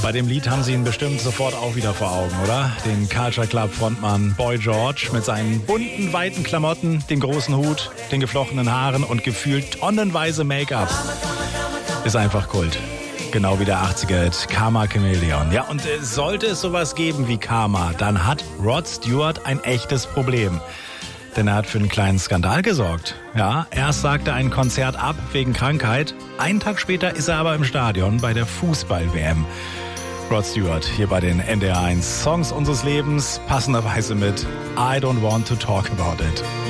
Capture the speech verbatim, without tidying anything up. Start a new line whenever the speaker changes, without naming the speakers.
Bei dem Lied haben Sie ihn bestimmt sofort auch wieder vor Augen, oder? Den Culture Club Frontmann Boy George mit seinen bunten, weiten Klamotten, den großen Hut, den geflochtenen Haaren und gefühlt tonnenweise Make-up. Ist einfach Kult. Genau wie der achtziger-Hit Karma Chameleon. Ja, und äh, sollte es sowas geben wie Karma, dann hat Rod Stewart ein echtes Problem. Denn er hat für einen kleinen Skandal gesorgt. Ja, erst sagte er ein Konzert ab wegen Krankheit. Einen Tag später ist er aber im Stadion bei der Fußball-W M. Rod Stewart hier bei den N D R eins Songs unseres Lebens, passenderweise mit I Don't Want to Talk About It.